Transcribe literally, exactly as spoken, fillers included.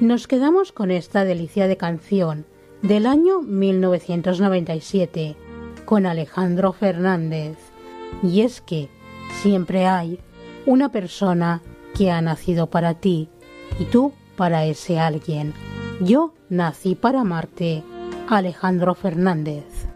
Nos quedamos con esta delicia de canción del año mil novecientos noventa y siete con Alejandro Fernández. Y es que siempre hay una persona que ha nacido para ti y tú para ese alguien. Yo nací para amarte. Alejandro Fernández.